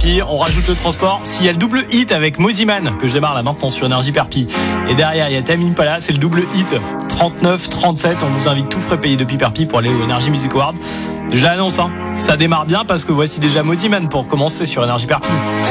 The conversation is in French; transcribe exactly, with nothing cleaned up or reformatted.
Perpi. On rajoute le transport. S'il y a le double hit avec Moziman, que je démarre là maintenant sur Énergie Perpi. Et derrière, il y a Tame Impala, c'est le double hit. trente-neuf trente-sept. On vous invite tout frais payé depuis Perpi pour aller au Energy Music Award. Je l'annonce, hein. Ça démarre bien parce que voici déjà Moziman pour commencer sur Énergie Perpi.